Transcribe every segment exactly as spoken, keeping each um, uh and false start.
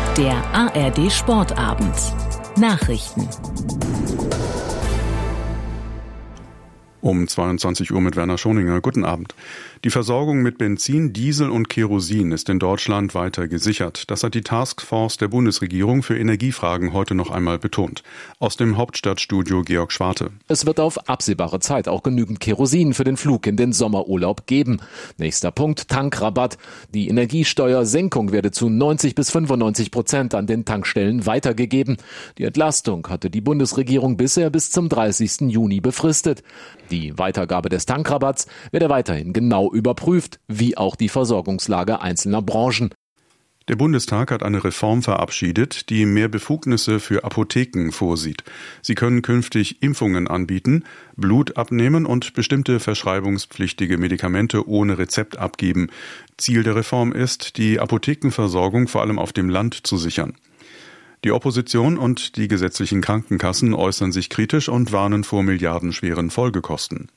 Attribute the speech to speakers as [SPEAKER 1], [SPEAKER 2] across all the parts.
[SPEAKER 1] Der A R D Sportabend. Nachrichten.
[SPEAKER 2] Um zweiundzwanzig Uhr mit Werner Schoninger. Guten Abend. Die Versorgung mit Benzin, Diesel und Kerosin ist in Deutschland weiter gesichert. Das hat die Taskforce der Bundesregierung für Energiefragen heute noch einmal betont. Aus dem Hauptstadtstudio Georg Schwarte.
[SPEAKER 3] Es wird auf absehbare Zeit auch genügend Kerosin für den Flug in den Sommerurlaub geben. Nächster Punkt, Tankrabatt. Die Energiesteuersenkung werde zu neunzig bis fünfundneunzig Prozent an den Tankstellen weitergegeben. Die Entlastung hatte die Bundesregierung bisher bis zum dreißigsten Juni befristet. Die Weitergabe des Tankrabatts werde weiterhin genau überprüft, wie auch die Versorgungslage einzelner Branchen.
[SPEAKER 2] Der Bundestag hat eine Reform verabschiedet, die mehr Befugnisse für Apotheken vorsieht. Sie können künftig Impfungen anbieten, Blut abnehmen und bestimmte verschreibungspflichtige Medikamente ohne Rezept abgeben. Ziel der Reform ist, die Apothekenversorgung vor allem auf dem Land zu sichern. Die Opposition und die gesetzlichen Krankenkassen äußern sich kritisch und warnen vor milliardenschweren Folgekosten.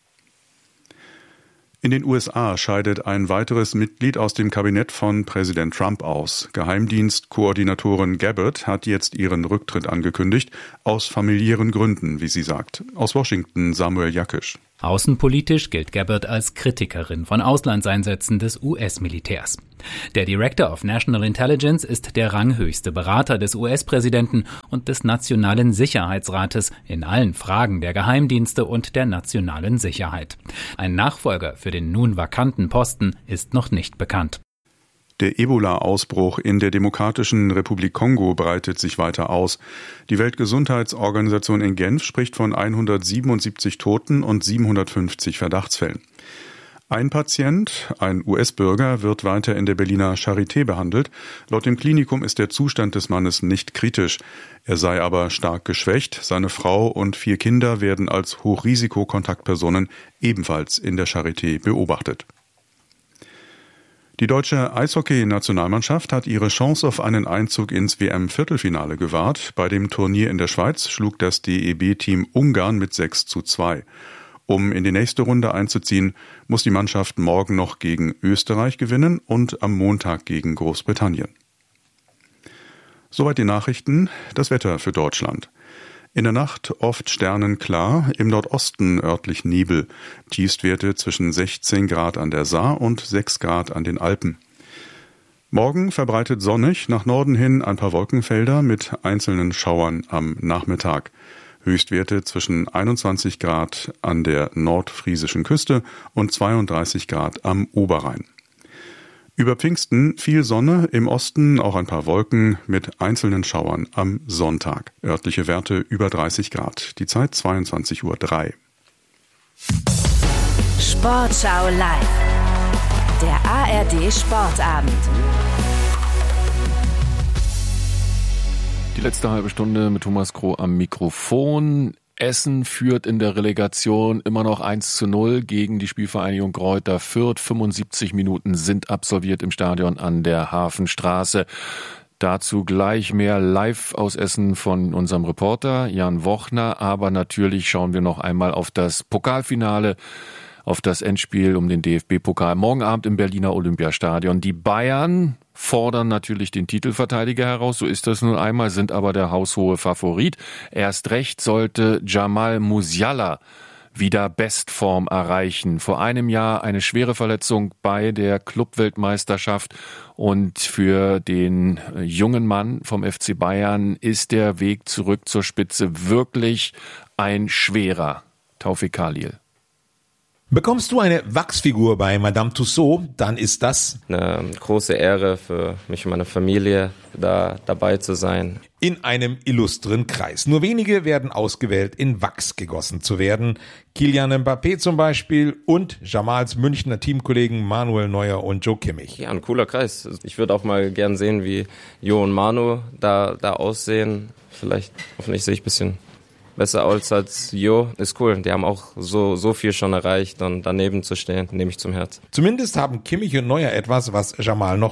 [SPEAKER 2] In den U S A scheidet ein weiteres Mitglied aus dem Kabinett von Präsident Trump aus. Geheimdienstkoordinatorin Gabbard hat jetzt ihren Rücktritt angekündigt, aus familiären Gründen, wie sie sagt. Aus Washington Samuel Jakisch.
[SPEAKER 4] Außenpolitisch gilt Gabbard als Kritikerin von Auslandseinsätzen des U S-Militärs. Der Director of National Intelligence ist der ranghöchste Berater des U S-Präsidenten und des Nationalen Sicherheitsrates in allen Fragen der Geheimdienste und der nationalen Sicherheit. Ein Nachfolger für den nun vakanten Posten ist noch nicht bekannt.
[SPEAKER 2] Der Ebola-Ausbruch in der Demokratischen Republik Kongo breitet sich weiter aus. Die Weltgesundheitsorganisation in Genf spricht von hundertsiebenundsiebzig Toten und siebenhundertfünfzig Verdachtsfällen. Ein Patient, ein U S-Bürger, wird weiter in der Berliner Charité behandelt. Laut dem Klinikum ist der Zustand des Mannes nicht kritisch. Er sei aber stark geschwächt. Seine Frau und vier Kinder werden als Hochrisikokontaktpersonen ebenfalls in der Charité beobachtet. Die deutsche Eishockey-Nationalmannschaft hat ihre Chance auf einen Einzug ins W M-Viertelfinale gewahrt. Bei dem Turnier in der Schweiz schlug das D E B-Team Ungarn mit sechs zu zwei. Um in die nächste Runde einzuziehen, muss die Mannschaft morgen noch gegen Österreich gewinnen und am Montag gegen Großbritannien. Soweit die Nachrichten. Das Wetter für Deutschland. In der Nacht oft sternenklar, im Nordosten örtlich Nebel. Tiefstwerte zwischen sechzehn Grad an der Saar und sechs Grad an den Alpen. Morgen verbreitet sonnig, nach Norden hin ein paar Wolkenfelder mit einzelnen Schauern am Nachmittag. Höchstwerte zwischen einundzwanzig Grad an der nordfriesischen Küste und zweiunddreißig Grad am Oberrhein. Über Pfingsten viel Sonne, im Osten auch ein paar Wolken mit einzelnen Schauern am Sonntag. Örtliche Werte über dreißig Grad. Die Zeit zweiundzwanzig Uhr drei.
[SPEAKER 1] Sportschau live. Der A R D Sportabend.
[SPEAKER 5] Die letzte halbe Stunde mit Thomas Kroh am Mikrofon. Essen führt in der Relegation immer noch eins zu null gegen die Spielvereinigung Greuther Fürth. fünfundsiebzig Minuten sind absolviert im Stadion an der Hafenstraße. Dazu gleich mehr live aus Essen von unserem Reporter Jan Wochner. Aber natürlich schauen wir noch einmal auf das Pokalfinale, auf das Endspiel um den D F B-Pokal. Morgen Abend im Berliner Olympiastadion. Die Bayern fordern natürlich den Titelverteidiger heraus, so ist das nun einmal, sind aber der haushohe Favorit. Erst recht sollte Jamal Musiala wieder Bestform erreichen. Vor einem Jahr eine schwere Verletzung bei der Clubweltmeisterschaft und für den jungen Mann vom F C Bayern ist der Weg zurück zur Spitze wirklich ein schwerer. Taufik Khalil.
[SPEAKER 6] Bekommst du eine Wachsfigur bei Madame Tussauds, dann ist das
[SPEAKER 7] eine große Ehre für mich und meine Familie, da dabei zu sein.
[SPEAKER 6] In einem illustren Kreis. Nur wenige werden ausgewählt, in Wachs gegossen zu werden. Kylian Mbappé zum Beispiel und Jamals Münchner Teamkollegen Manuel Neuer und Joe Kimmich.
[SPEAKER 7] Ja, ein cooler Kreis. Ich würde auch mal gern sehen, wie Jo und Manu da, da aussehen. Vielleicht, hoffentlich sehe ich ein bisschen besser aus als Jo, ist cool. Die haben auch so, so viel schon erreicht und daneben zu stehen, nehme ich zum Herz.
[SPEAKER 6] Zumindest haben Kimmich und Neuer etwas, was Jamal noch fehlt.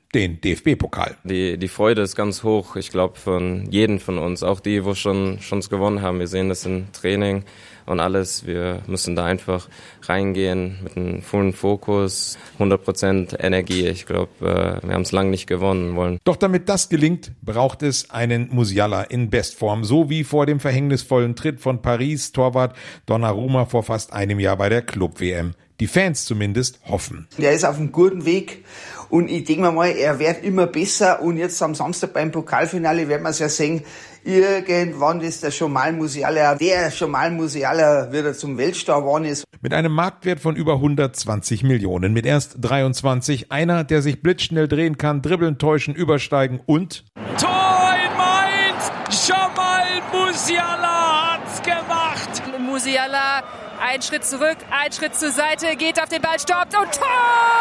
[SPEAKER 6] den D F B-Pokal.
[SPEAKER 7] Die, die Freude ist ganz hoch, ich glaube, von jedem von uns, auch die, wo schon schon es gewonnen haben. Wir sehen das im Training und alles. Wir müssen da einfach reingehen mit einem vollen Fokus, hundert Prozent Energie. Ich glaube, wir haben es lange nicht gewonnen wollen.
[SPEAKER 6] Doch damit das gelingt, braucht es einen Musiala in Bestform, so wie vor dem verhängnisvollen Tritt von Paris Torwart Donnarumma vor fast einem Jahr bei der Club-W M. Die Fans zumindest hoffen.
[SPEAKER 8] Er ist auf einem guten Weg und ich denke mir mal, er wird immer besser und jetzt am Samstag beim Pokalfinale werden wir es ja sehen, irgendwann ist der Jamal Musiala, der Jamal Musiala wieder zum Weltstar geworden ist.
[SPEAKER 6] Mit einem Marktwert von über hundertzwanzig Millionen, mit erst dreiundzwanzig, einer, der sich blitzschnell drehen kann, dribbeln, täuschen, übersteigen und...
[SPEAKER 9] Tor in Mainz! Jamal Musiala hat's gemacht!
[SPEAKER 10] Musiala, ein Schritt zurück, ein Schritt zur Seite, geht auf den Ball, stoppt und Tor!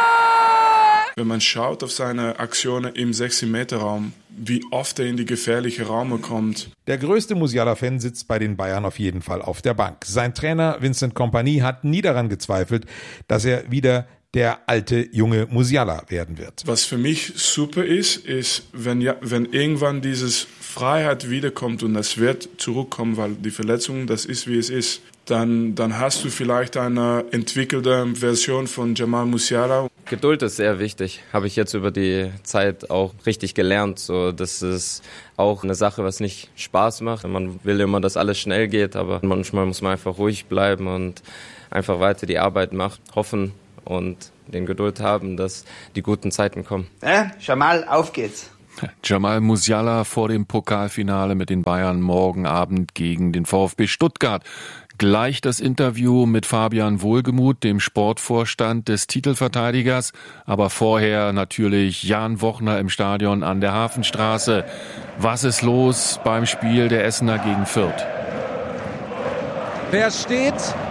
[SPEAKER 11] Wenn man schaut auf seine Aktionen im sechzig-Meter-Raum, wie oft er in die gefährliche Räume kommt.
[SPEAKER 6] Der größte Musiala-Fan sitzt bei den Bayern auf jeden Fall auf der Bank. Sein Trainer Vincent Kompany hat nie daran gezweifelt, dass er wieder der alte, junge Musiala werden wird.
[SPEAKER 11] Was für mich super ist, ist, wenn, ja, wenn irgendwann dieses Freiheit wiederkommt und das wird zurückkommen, weil die Verletzung, das ist, wie es ist, dann, dann hast du vielleicht eine entwickelte Version von Jamal Musiala.
[SPEAKER 7] Geduld ist sehr wichtig, habe ich jetzt über die Zeit auch richtig gelernt. So, das ist auch eine Sache, was nicht Spaß macht. Man will immer, dass alles schnell geht, aber manchmal muss man einfach ruhig bleiben und einfach weiter die Arbeit machen, hoffen und den Geduld haben, dass die guten Zeiten kommen.
[SPEAKER 8] Äh, Jamal, auf geht's.
[SPEAKER 5] Jamal Musiala vor dem Pokalfinale mit den Bayern morgen Abend gegen den VfB Stuttgart. Gleich das Interview mit Fabian Wohlgemuth, dem Sportvorstand des Titelverteidigers, aber vorher natürlich Jan Wochner im Stadion an der Hafenstraße. Was ist los beim Spiel der Essener gegen Fürth?
[SPEAKER 12] Wer steht,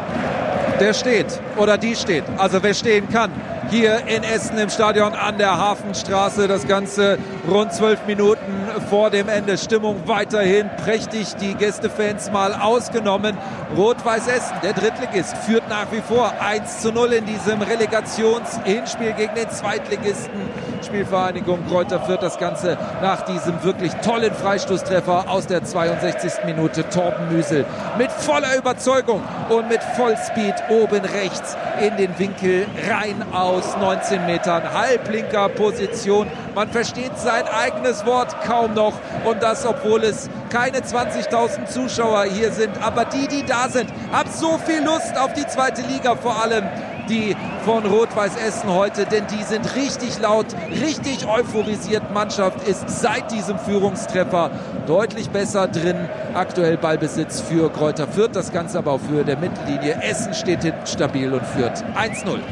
[SPEAKER 12] der steht oder die steht, also wer stehen kann. Hier in Essen im Stadion an der Hafenstraße. Das Ganze rund zwölf Minuten vor dem Ende. Stimmung weiterhin prächtig. Die Gästefans mal ausgenommen. Rot-Weiß Essen, der Drittligist, führt nach wie vor eins zu null in diesem Relegations-Hinspiel gegen den Zweitligisten. Spielvereinigung Greuther Fürth. Das Ganze nach diesem wirklich tollen Freistoßtreffer aus der zweiundsechzigsten Minute. Torben Müsel mit voller Überzeugung und mit Vollspeed oben rechts in den Winkel rein aus neunzehn Metern. Halblinker Position. Man versteht sein eigenes Wort kaum noch. Und das, obwohl es keine zwanzigtausend Zuschauer hier sind. Aber die, die da sind, haben so viel Lust auf die zweite Liga, vor allem die von Rot-Weiß Essen heute, denn die sind richtig laut, richtig euphorisiert. Mannschaft ist seit diesem Führungstreffer deutlich besser drin. Aktuell Ballbesitz für Greuther Fürth, das Ganze aber auf Höhe der Mittellinie. Essen steht hinten stabil und führt eins null.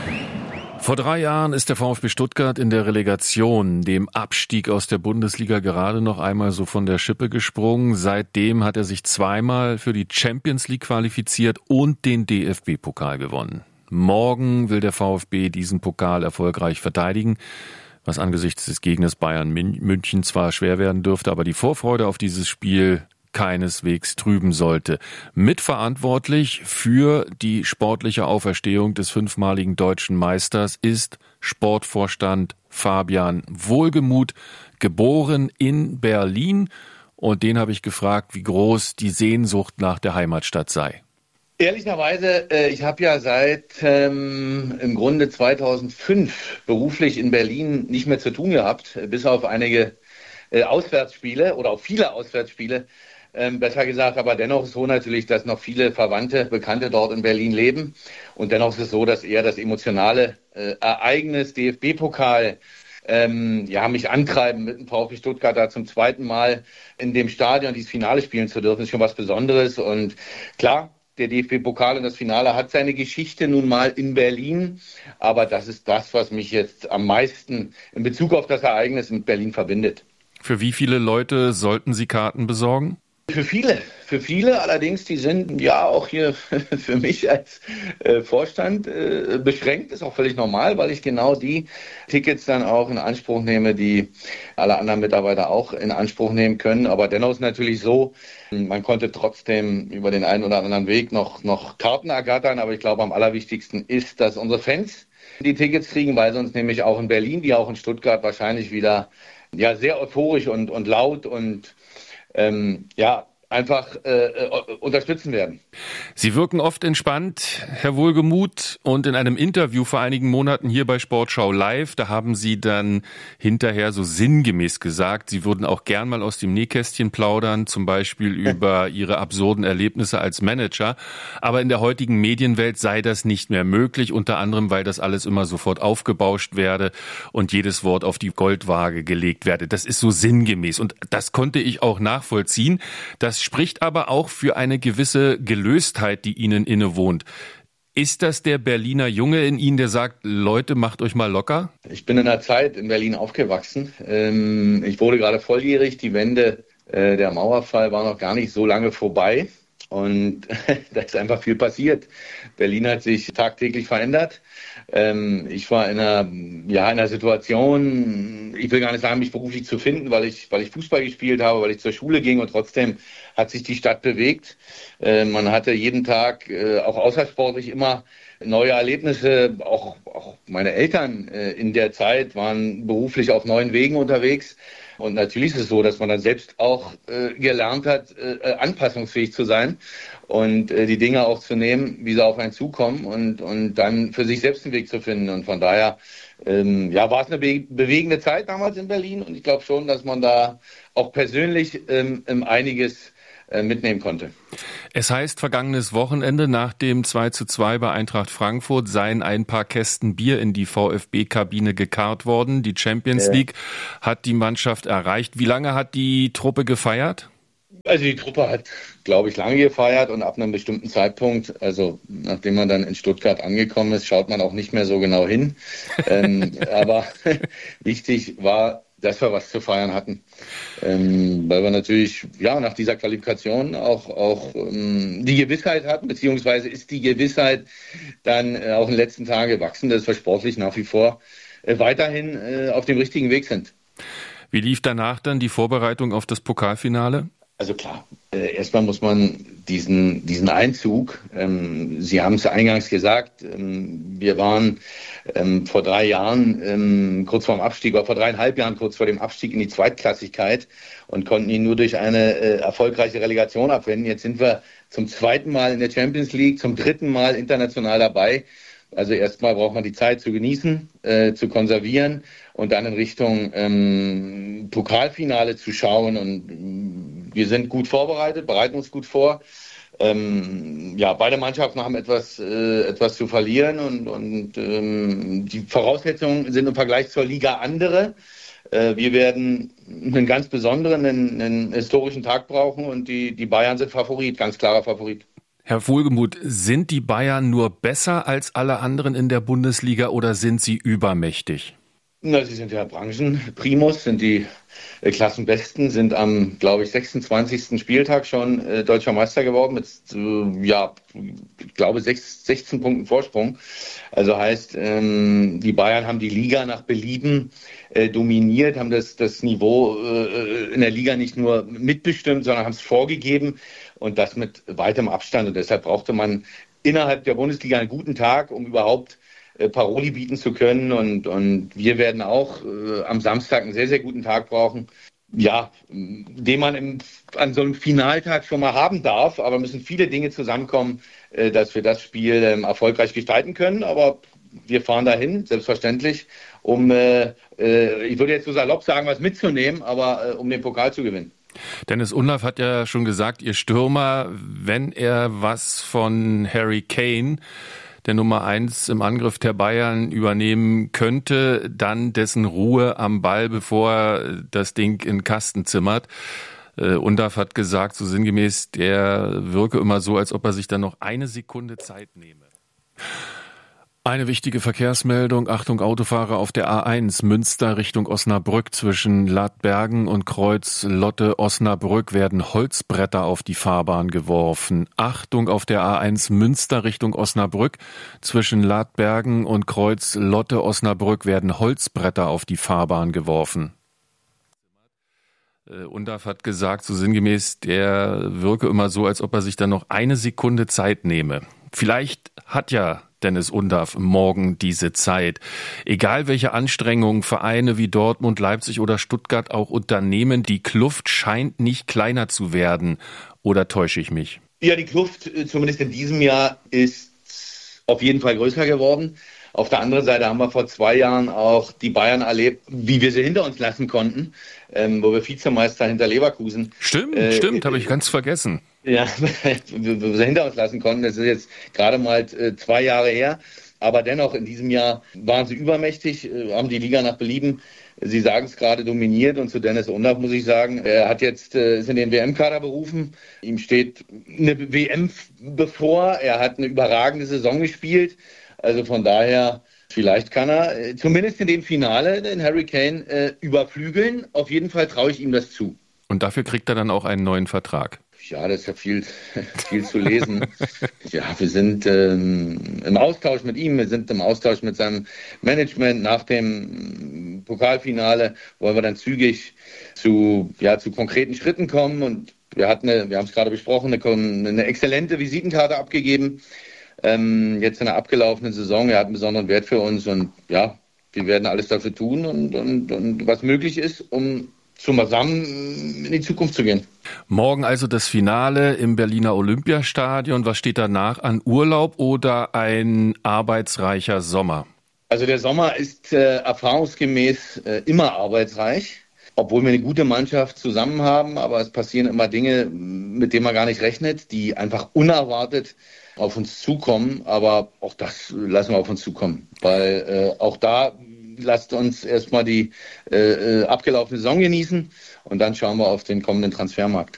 [SPEAKER 5] Vor drei Jahren ist der VfB Stuttgart in der Relegation, dem Abstieg aus der Bundesliga, gerade noch einmal so von der Schippe gesprungen. Seitdem hat er sich zweimal für die Champions League qualifiziert und den D F B-Pokal gewonnen. Morgen will der VfB diesen Pokal erfolgreich verteidigen, was angesichts des Gegners Bayern München zwar schwer werden dürfte, aber die Vorfreude auf dieses Spiel keineswegs trüben sollte. Mitverantwortlich für die sportliche Auferstehung des fünfmaligen deutschen Meisters ist Sportvorstand Fabian Wohlgemuth, geboren in Berlin. Und den habe ich gefragt, wie groß die Sehnsucht nach der Heimatstadt sei.
[SPEAKER 13] Ehrlicherweise, ich habe ja seit ähm, im Grunde zweitausendfünf beruflich in Berlin nicht mehr zu tun gehabt, bis auf einige äh, Auswärtsspiele oder auf viele Auswärtsspiele. Ähm, besser gesagt, aber dennoch so natürlich, dass noch viele Verwandte, Bekannte dort in Berlin leben. Und dennoch ist es so, dass eher das emotionale äh, Ereignis D F B-Pokal ähm, ja, mich antreiben, mit dem VfB Stuttgart da zum zweiten Mal in dem Stadion dieses Finale spielen zu dürfen, ist schon was Besonderes. Und klar, der D F B-Pokal und das Finale hat seine Geschichte nun mal in Berlin. Aber das ist das, was mich jetzt am meisten in Bezug auf das Ereignis mit Berlin verbindet.
[SPEAKER 5] Für wie viele Leute sollten Sie Karten besorgen?
[SPEAKER 13] Für viele, für viele allerdings, die sind ja auch hier für mich als äh, Vorstand äh, beschränkt, ist auch völlig normal, weil ich genau die Tickets dann auch in Anspruch nehme, die alle anderen Mitarbeiter auch in Anspruch nehmen können. Aber dennoch ist es natürlich so, man konnte trotzdem über den einen oder anderen Weg noch, noch Karten ergattern, aber ich glaube am allerwichtigsten ist, dass unsere Fans die Tickets kriegen, weil sonst nämlich auch in Berlin, wie auch in Stuttgart wahrscheinlich wieder ja sehr euphorisch und, und laut und ähm, ja, einfach äh, unterstützen werden.
[SPEAKER 5] Sie wirken oft entspannt, Herr Wohlgemuth, und in einem Interview vor einigen Monaten hier bei Sportschau Live, da haben Sie dann hinterher so sinngemäß gesagt, Sie würden auch gern mal aus dem Nähkästchen plaudern, zum Beispiel über Ihre absurden Erlebnisse als Manager, aber in der heutigen Medienwelt sei das nicht mehr möglich, unter anderem, weil das alles immer sofort aufgebauscht werde und jedes Wort auf die Goldwaage gelegt werde. Das ist so sinngemäß und das konnte ich auch nachvollziehen. Das spricht aber auch für eine gewisse Gelöstheit, die Ihnen innewohnt. Ist das der Berliner Junge in Ihnen, der sagt, Leute, macht euch mal locker?
[SPEAKER 13] Ich bin in einer Zeit in Berlin aufgewachsen. Ich wurde gerade volljährig. Die Wende, der Mauerfall war noch gar nicht so lange vorbei. Und da ist einfach viel passiert. Berlin hat sich tagtäglich verändert. Ähm, ich war in einer, ja, in einer Situation, ich will gar nicht sagen, mich beruflich zu finden, weil ich, weil ich Fußball gespielt habe, weil ich zur Schule ging und trotzdem hat sich die Stadt bewegt. Äh, man hatte jeden Tag, äh, auch außersportlich, immer neue Erlebnisse. Auch, auch meine Eltern äh, in der Zeit waren beruflich auf neuen Wegen unterwegs. Und natürlich ist es so, dass man dann selbst auch äh, gelernt hat, äh, anpassungsfähig zu sein und äh, die Dinge auch zu nehmen, wie sie auf einen zukommen und, und dann für sich selbst einen Weg zu finden. Und von daher ähm, ja, war es eine be- bewegende Zeit damals in Berlin. Und ich glaube schon, dass man da auch persönlich ähm, einiges äh, mitnehmen konnte.
[SPEAKER 5] Es heißt, vergangenes Wochenende nach dem zwei zu zwei bei Eintracht Frankfurt seien ein paar Kästen Bier in die VfB-Kabine gekarrt worden. Die Champions
[SPEAKER 13] Ja.
[SPEAKER 5] League hat die Mannschaft erreicht. Wie lange hat die Truppe gefeiert?
[SPEAKER 13] Also die Truppe hat, glaube ich, lange gefeiert und ab einem bestimmten Zeitpunkt, also nachdem man dann in Stuttgart angekommen ist, schaut man auch nicht mehr so genau hin. ähm, aber wichtig war, dass wir was zu feiern hatten. Ähm, weil wir natürlich ja nach dieser Qualifikation auch, auch ähm, die Gewissheit hatten, beziehungsweise ist die Gewissheit dann äh, auch in den letzten Tagen gewachsen, dass wir sportlich nach wie vor äh, weiterhin äh, auf dem richtigen Weg sind.
[SPEAKER 5] Wie lief danach dann die Vorbereitung auf das Pokalfinale?
[SPEAKER 13] Also klar, äh, erstmal muss man diesen, diesen Einzug, ähm, Sie haben es eingangs gesagt, ähm, wir waren ähm, vor drei Jahren ähm, kurz vor dem Abstieg, oder vor dreieinhalb Jahren kurz vor dem Abstieg in die Zweitklassigkeit und konnten ihn nur durch eine äh, erfolgreiche Relegation abwenden. Jetzt sind wir zum zweiten Mal in der Champions League, zum dritten Mal international dabei. Also erstmal braucht man die Zeit zu genießen, äh, zu konservieren und dann in Richtung ähm, Pokalfinale zu schauen. Und ähm, wir sind gut vorbereitet, bereiten uns gut vor. Ähm, ja, beide Mannschaften haben etwas, äh, etwas zu verlieren und, und ähm, die Voraussetzungen sind im Vergleich zur Liga andere. Äh, wir werden einen ganz besonderen, einen, einen historischen Tag brauchen und die, die Bayern sind Favorit, ganz klarer Favorit.
[SPEAKER 5] Herr Wohlgemuth, sind die Bayern nur besser als alle anderen in der Bundesliga oder sind sie übermächtig?
[SPEAKER 13] Na, sie sind ja Branchenprimus, sind die äh, Klassenbesten, sind am, glaube ich, sechsundzwanzigsten Spieltag schon äh, deutscher Meister geworden mit, äh, ja, ich glaube, sechs, sechzehn Punkten Vorsprung. Also heißt, ähm, die Bayern haben die Liga nach Belieben äh, dominiert, haben das, das Niveau äh, in der Liga nicht nur mitbestimmt, sondern haben es vorgegeben und das mit weitem Abstand. Und deshalb brauchte man innerhalb der Bundesliga einen guten Tag, um überhaupt Paroli bieten zu können und, und wir werden auch äh, am Samstag einen sehr, sehr guten Tag brauchen, ja, den man im, an so einem Finaltag schon mal haben darf, aber müssen viele Dinge zusammenkommen, äh, dass wir das Spiel ähm, erfolgreich gestalten können, aber wir fahren dahin, selbstverständlich, um, äh, äh, ich würde jetzt so salopp sagen, was mitzunehmen, aber äh, um den Pokal zu gewinnen.
[SPEAKER 5] Dennis Undaff hat ja schon gesagt, Ihr Stürmer, wenn er was von Harry Kane, der Nummer eins im Angriff der Bayern, übernehmen könnte, dann dessen Ruhe am Ball, bevor er das Ding in den Kasten zimmert. Äh, Undaff hat gesagt, so sinngemäß, der wirke immer so, als ob er sich dann noch eine Sekunde Zeit nehme. Eine wichtige Verkehrsmeldung. Achtung, Autofahrer auf der A eins Münster Richtung Osnabrück zwischen Ladbergen und Kreuz Lotte Osnabrück werden Holzbretter auf die Fahrbahn geworfen. Achtung, auf der A eins Münster Richtung Osnabrück zwischen Ladbergen und Kreuz Lotte Osnabrück werden Holzbretter auf die Fahrbahn geworfen. Undaff hat gesagt, so sinngemäß, der wirke immer so, als ob er sich dann noch eine Sekunde Zeit nehme. Vielleicht hat ja Dennis Undaff morgen diese Zeit. Egal welche Anstrengungen Vereine wie Dortmund, Leipzig oder Stuttgart auch unternehmen, die Kluft scheint nicht kleiner zu werden. Oder täusche ich mich?
[SPEAKER 13] Ja, die Kluft, zumindest in diesem Jahr, ist auf jeden Fall größer geworden. Auf der anderen Seite haben wir vor zwei Jahren auch die Bayern erlebt, wie wir sie hinter uns lassen konnten, ähm, wo wir Vizemeister hinter Leverkusen.
[SPEAKER 5] Stimmt,
[SPEAKER 13] äh,
[SPEAKER 5] stimmt, habe ich ganz vergessen.
[SPEAKER 13] Ja, wo wir sie hinter uns lassen konnten. Das ist jetzt gerade mal äh, zwei Jahre her. Aber dennoch, in diesem Jahr waren sie übermächtig, äh, haben die Liga nach Belieben, Sie sagen es gerade, dominiert. Und zu Dennis Undaff muss ich sagen, er hat jetzt äh, ist in den W M-Kader berufen. Ihm steht eine W M bevor. Er hat eine überragende Saison gespielt. Also von daher, vielleicht kann er äh, zumindest in dem Finale den Harry Kane äh, überflügeln. Auf jeden Fall traue ich ihm das zu.
[SPEAKER 5] Und dafür kriegt er dann auch einen neuen Vertrag.
[SPEAKER 13] Ja, das ist ja viel, viel zu lesen. Ja, wir sind ähm, im Austausch mit ihm, wir sind im Austausch mit seinem Management. Nach dem Pokalfinale wollen wir dann zügig zu, ja, zu konkreten Schritten kommen. Und wir hatten, eine, wir haben es gerade besprochen, eine, eine exzellente Visitenkarte abgegeben. Ähm, jetzt in der abgelaufenen Saison. Er hat einen besonderen Wert für uns und ja, wir werden alles dafür tun und, und, und was möglich ist, um zusammen in die Zukunft zu gehen.
[SPEAKER 5] Morgen also das Finale im Berliner Olympiastadion. Was steht danach an? Urlaub oder ein arbeitsreicher Sommer?
[SPEAKER 13] Also der Sommer ist äh, erfahrungsgemäß äh, immer arbeitsreich, obwohl wir eine gute Mannschaft zusammen haben. Aber es passieren immer Dinge, mit denen man gar nicht rechnet, die einfach unerwartet auf uns zukommen. Aber auch das lassen wir auf uns zukommen, weil äh, auch da lasst uns erstmal die äh, abgelaufene Saison genießen und dann schauen wir auf den kommenden Transfermarkt.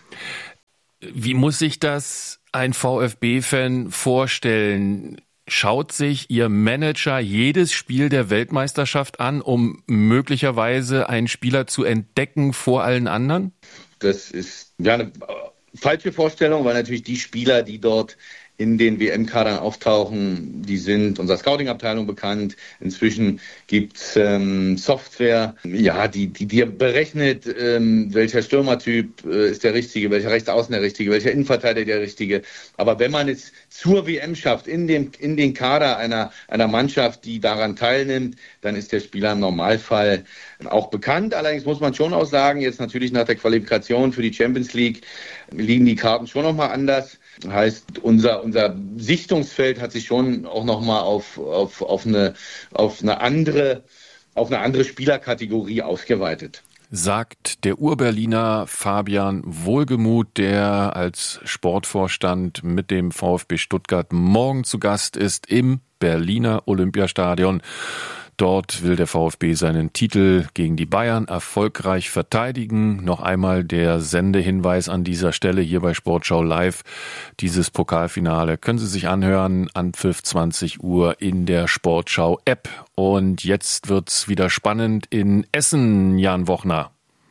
[SPEAKER 5] Wie muss sich das ein VfB-Fan vorstellen? Schaut sich Ihr Manager jedes Spiel der Weltmeisterschaft an, um möglicherweise einen Spieler zu entdecken vor allen anderen?
[SPEAKER 13] Das ist ja eine falsche Vorstellung, weil natürlich die Spieler, die dort in den W M-Kadern auftauchen, die sind unserer Scouting-Abteilung bekannt. Inzwischen gibt's ähm, Software, ja, die, die dir berechnet, ähm, welcher Stürmertyp äh, ist der richtige, welcher Rechtsaußen der richtige, welcher Innenverteidiger der richtige. Aber wenn man es zur W M schafft, in dem, in den Kader einer, einer Mannschaft, die daran teilnimmt, dann ist der Spieler im Normalfall auch bekannt. Allerdings muss man schon auch sagen, jetzt natürlich nach der Qualifikation für die Champions League liegen die Karten schon nochmal anders. Heißt, unser, unser Sichtungsfeld hat sich schon auch nochmal auf, auf, auf, eine, auf, eine andere, auf eine andere Spielerkategorie ausgeweitet.
[SPEAKER 5] Sagt der Ur-Berliner Fabian Wohlgemuth, der als Sportvorstand mit dem VfB Stuttgart morgen zu Gast ist im Berliner Olympiastadion. Dort will der VfB seinen Titel gegen die Bayern erfolgreich verteidigen. Noch einmal der Sendehinweis an dieser Stelle hier bei Sportschau Live. Dieses Pokalfinale können Sie sich anhören, Anpfiff zwanzig Uhr in der Sportschau-App. Und jetzt wird's wieder spannend in Essen, Jan Wochner.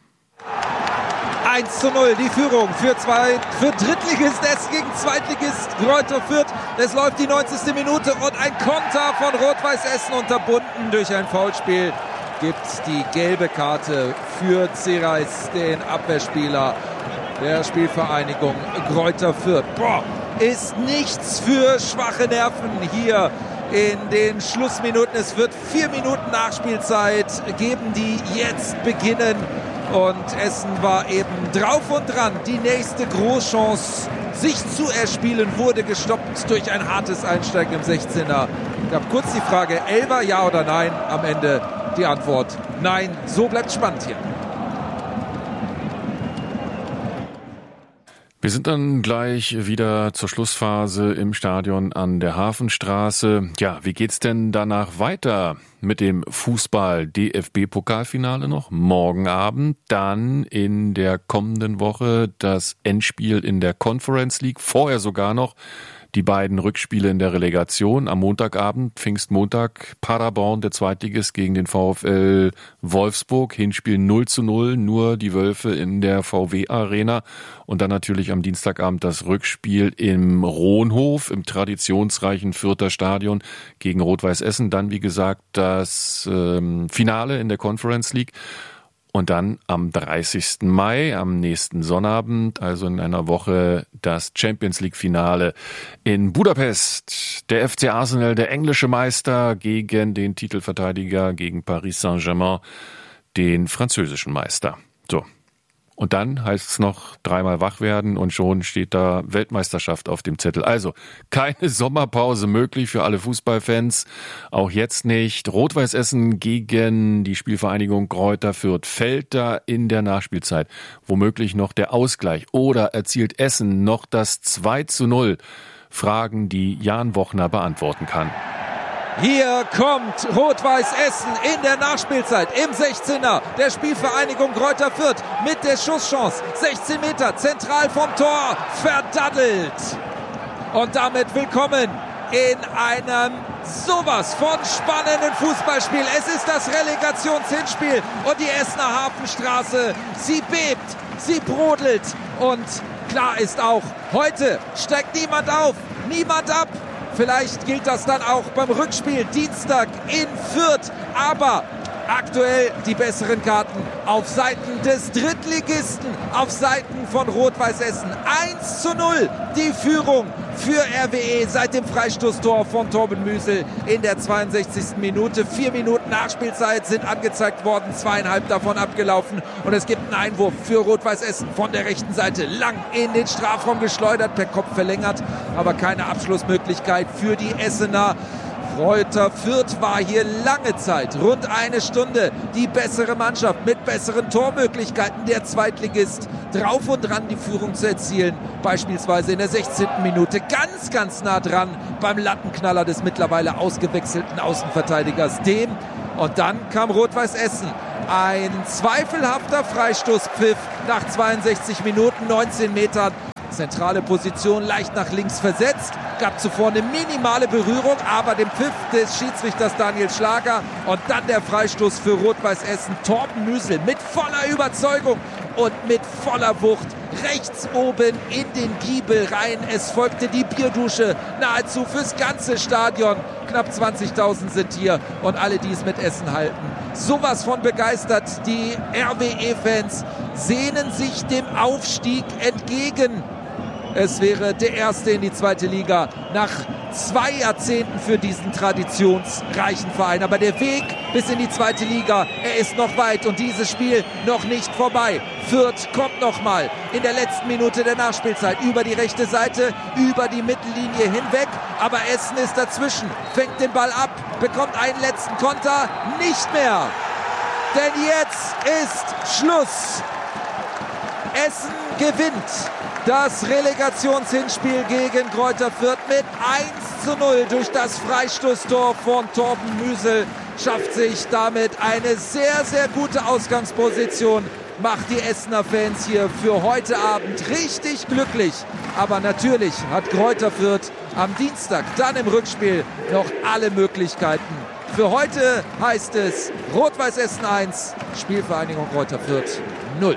[SPEAKER 12] eins zu null, die Führung für, zwei, für Drittligist Essen gegen Zweitligist Greuther Fürth. Es läuft die neunzigste Minute und ein Konter von Rot-Weiß Essen, unterbunden durch ein Foulspiel. Gibt die gelbe Karte für Zereis, den Abwehrspieler der Spielvereinigung Greuther Fürth. Boah, ist nichts für schwache Nerven hier in den Schlussminuten. Es wird vier Minuten Nachspielzeit geben, die jetzt beginnen. Und Essen war eben drauf und dran, die nächste Großchance sich zu erspielen, wurde gestoppt durch ein hartes Einsteigen im sechzehner. Gab kurz die Frage, Elfer, ja oder nein? Am Ende die Antwort, nein. So bleibt spannend hier.
[SPEAKER 5] Wir sind dann gleich wieder zur Schlussphase im Stadion an der Hafenstraße. Ja, wie geht's denn danach weiter mit dem Fußball-D F B-Pokalfinale noch? Morgen Abend, dann in der kommenden Woche das Endspiel in der Conference League, vorher sogar noch die beiden Rückspiele in der Relegation. Am Montagabend, Pfingstmontag, Paderborn, der Zweitligist gegen den VfL Wolfsburg. Hinspiel null zu null, nur die Wölfe in der V W-Arena. Und dann natürlich am Dienstagabend das Rückspiel im Rohnhof, im traditionsreichen Fürther Stadion gegen Rot-Weiß Essen. Dann, wie gesagt, das ähm, Finale in der Conference League. Und dann am dreißigsten Mai, am nächsten Sonnabend, also in einer Woche, das Champions-League-Finale in Budapest. Der F C Arsenal, der englische Meister, gegen den Titelverteidiger, gegen Paris Saint-Germain, den französischen Meister. So. Und dann heißt es noch dreimal wach werden und schon steht da Weltmeisterschaft auf dem Zettel. Also keine Sommerpause möglich für alle Fußballfans. Auch jetzt nicht. Rot-Weiß Essen gegen die Spielvereinigung Greuther Fürth. Fällt da in der Nachspielzeit womöglich noch der Ausgleich? Oder erzielt Essen noch das zwei zu null? Fragen, die Jan Wochner beantworten kann.
[SPEAKER 12] Hier kommt Rot-Weiß Essen in der Nachspielzeit im sechzehner der Spielvereinigung Greuther Fürth mit der Schusschance. sechzehn Meter zentral vom Tor, verdaddelt. Und damit willkommen in einem sowas von spannenden Fußballspiel. Es ist das Relegationshinspiel und die Essener Hafenstraße, sie bebt, sie brodelt. Und klar ist auch, heute steigt niemand auf, niemand ab. Vielleicht gilt das dann auch beim Rückspiel Dienstag in Fürth. Aber aktuell die besseren Karten auf Seiten des Drittligisten, auf Seiten von Rot-Weiß Essen. eins zu null die Führung für R W E seit dem Freistoßtor von Torben Müsel in der zweiundsechzigsten Minute. Vier Minuten Nachspielzeit sind angezeigt worden, zweieinhalb davon abgelaufen. Und es gibt einen Einwurf für Rot-Weiß Essen von der rechten Seite. Lang in den Strafraum geschleudert, per Kopf verlängert, aber keine Abschlussmöglichkeit für die Essener. Greuther Fürth war hier lange Zeit, rund eine Stunde, die bessere Mannschaft mit besseren Tormöglichkeiten. Der Zweitligist drauf und dran, die Führung zu erzielen. Beispielsweise in der sechzehnten Minute ganz, ganz nah dran beim Lattenknaller des mittlerweile ausgewechselten Außenverteidigers Dehm. Und dann kam Rot-Weiß Essen. Ein zweifelhafter Freistoßpfiff nach zweiundsechzig Minuten, neunzehn Metern. Zentrale Position, leicht nach links versetzt. Gab zuvor eine minimale Berührung, aber den Pfiff des Schiedsrichters Daniel Schlager. Und dann der Freistoß für Rot-Weiß Essen. Torben Müsel mit voller Überzeugung und mit voller Wucht rechts oben in den Giebel rein. Es folgte die Bierdusche nahezu fürs ganze Stadion. Knapp zwanzigtausend sind hier und alle, die es mit Essen halten. Sowas von begeistert. Die R W E-Fans sehnen sich dem Aufstieg entgegen. Es wäre der erste in die zweite Liga nach zwei Jahrzehnten für diesen traditionsreichen Verein. Aber der Weg bis in die zweite Liga, er ist noch weit und dieses Spiel noch nicht vorbei. Fürth kommt nochmal in der letzten Minute der Nachspielzeit über die rechte Seite, über die Mittellinie hinweg. Aber Essen ist dazwischen, fängt den Ball ab, bekommt einen letzten Konter, nicht mehr. Denn jetzt ist Schluss. Essen gewinnt das Relegationshinspiel gegen Greuther Fürth mit eins zu null durch das Freistoßtor von Torben Müsel. Schafft sich damit eine sehr, sehr gute Ausgangsposition. Macht die Essener Fans hier für heute Abend richtig glücklich. Aber natürlich hat Greuther Fürth am Dienstag dann im Rückspiel noch alle Möglichkeiten. Für heute heißt es Rot-Weiß Essen eins, Spielvereinigung Greuther Fürth null.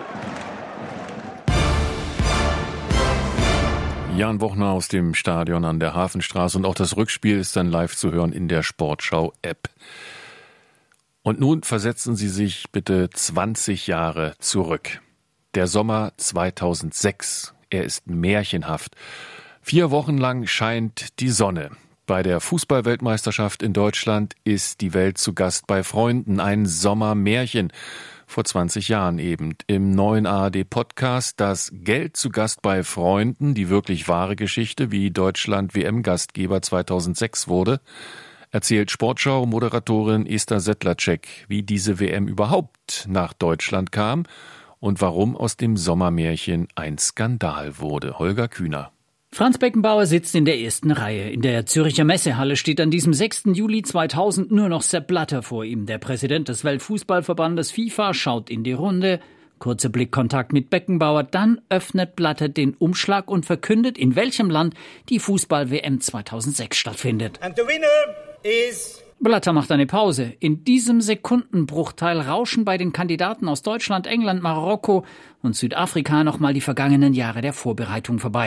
[SPEAKER 5] Jan Wochner aus dem Stadion an der Hafenstraße und auch das Rückspiel ist dann live zu hören in der Sportschau-App. Und nun versetzen Sie sich bitte zwanzig Jahre zurück. Der Sommer zweitausendsechs, er ist märchenhaft. Vier Wochen lang scheint die Sonne. Bei der Fußball-Weltmeisterschaft in Deutschland ist die Welt zu Gast bei Freunden. Ein Sommermärchen. Vor zwanzig Jahren eben im neuen A R D-Podcast Das Geld zu Gast bei Freunden, die wirklich wahre Geschichte, wie Deutschland W M-Gastgeber zweitausendsechs wurde, erzählt Sportschau-Moderatorin Esther Sedlacek, wie diese W M überhaupt nach Deutschland kam und warum aus dem Sommermärchen ein Skandal wurde. Holger Kühner.
[SPEAKER 14] Franz Beckenbauer sitzt in der ersten Reihe. In der Zürcher Messehalle steht an diesem sechsten Juli zweitausend nur noch Sepp Blatter vor ihm. Der Präsident des Weltfußballverbandes FIFA schaut in die Runde. Kurzer Blickkontakt mit Beckenbauer. Dann öffnet Blatter den Umschlag und verkündet, in welchem Land die Fußball-W M zweitausendsechs stattfindet.
[SPEAKER 15] And the winner is...
[SPEAKER 14] Blatter macht eine Pause. In diesem Sekundenbruchteil rauschen bei den Kandidaten aus Deutschland, England, Marokko und Südafrika nochmal die vergangenen Jahre der Vorbereitung vorbei.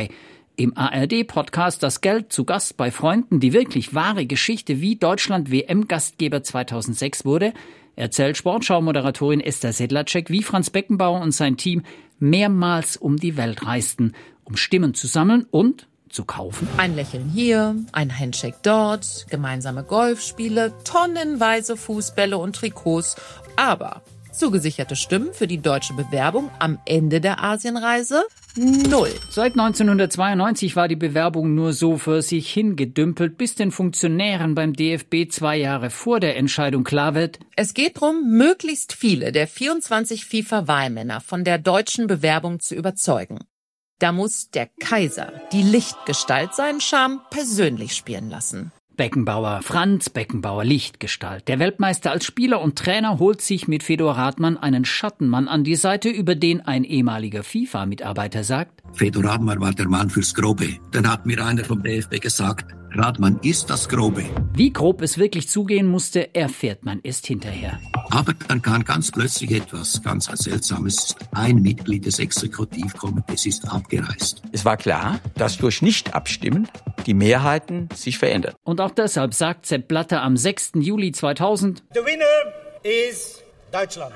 [SPEAKER 14] Im A R D-Podcast Das Geld zu Gast bei Freunden, die wirklich wahre Geschichte, wie Deutschland W M-Gastgeber zweitausendsechs wurde, erzählt Sportschau-Moderatorin Esther Sedlacek, wie Franz Beckenbauer und sein Team mehrmals um die Welt reisten, um Stimmen zu sammeln und zu kaufen.
[SPEAKER 16] Ein Lächeln hier, ein Handshake dort, gemeinsame Golfspiele, tonnenweise Fußbälle und Trikots, aber zugesicherte Stimmen für die deutsche Bewerbung am Ende der Asienreise? Null.
[SPEAKER 14] Seit neunzehnhundertzweiundneunzig war die Bewerbung nur so für sich hingedümpelt, bis den Funktionären beim D F B zwei Jahre vor der Entscheidung klar wird:
[SPEAKER 16] Es geht darum, möglichst viele der vierundzwanzig FIFA-Wahlmänner von der deutschen Bewerbung zu überzeugen. Da muss der Kaiser, die Lichtgestalt, seinen Charme persönlich spielen lassen.
[SPEAKER 14] Beckenbauer, Franz Beckenbauer, Lichtgestalt. Der Weltmeister als Spieler und Trainer holt sich mit Fedor Radmann einen Schattenmann an die Seite, über den ein ehemaliger FIFA-Mitarbeiter sagt:
[SPEAKER 17] Fedor Radmann war der Mann fürs Grobe. Dann hat mir einer vom D F B gesagt, Radmann ist das Grobe.
[SPEAKER 14] Wie grob es wirklich zugehen musste, erfährt man erst hinterher.
[SPEAKER 17] Aber dann kam ganz plötzlich etwas ganz Seltsames. Ein Mitglied des Exekutivkomitees ist abgereist.
[SPEAKER 18] Es war klar, dass durch Nicht-Abstimmen die Mehrheiten sich verändern.
[SPEAKER 14] Und auch deshalb sagt Sepp Blatter am sechsten Juli zweitausend:
[SPEAKER 15] The winner is Deutschland.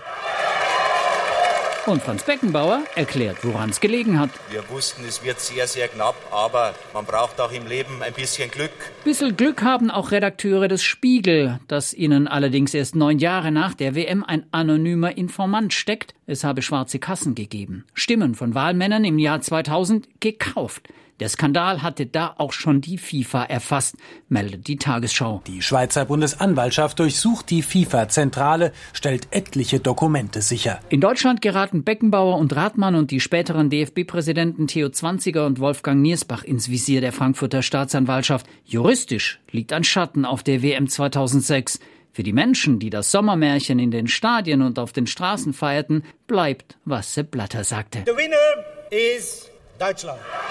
[SPEAKER 14] Und Franz Beckenbauer erklärt, woran es gelegen hat.
[SPEAKER 19] Wir wussten, es wird sehr, sehr knapp, aber man braucht auch im Leben ein bisschen Glück.
[SPEAKER 14] Bisschen Glück haben auch Redakteure des Spiegel, dass ihnen allerdings erst neun Jahre nach der W M ein anonymer Informant steckt. Es habe schwarze Kassen gegeben. Stimmen von Wahlmännern im Jahr zweitausend gekauft. Der Skandal hatte da auch schon die FIFA erfasst, meldet die Tagesschau.
[SPEAKER 20] Die Schweizer Bundesanwaltschaft durchsucht die FIFA-Zentrale, stellt etliche Dokumente sicher.
[SPEAKER 14] In Deutschland geraten Beckenbauer und Radmann und die späteren D F B-Präsidenten Theo Zwanziger und Wolfgang Niersbach ins Visier der Frankfurter Staatsanwaltschaft. Juristisch liegt ein Schatten auf der W M zweitausendsechs. Für die Menschen, die das Sommermärchen in den Stadien und auf den Straßen feierten, bleibt, was Sepp Blatter sagte.
[SPEAKER 15] The winner is Deutschland.